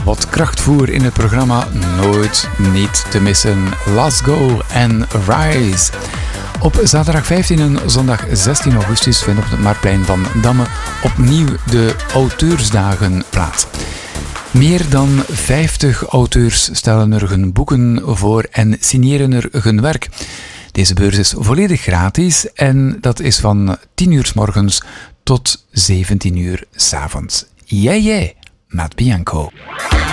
wat krachtvoer in het programma nooit niet te missen. Let's Go en Rise. Op zaterdag 15 en zondag 16 augustus vinden op het Marktplein van Damme opnieuw de Auteursdagen plaats. Meer dan 50 auteurs stellen er hun boeken voor en signeren er hun werk. Deze beurs is volledig gratis en dat is van 10 uur 's morgens tot 17 uur 's avonds. Jij, Matt Bianco.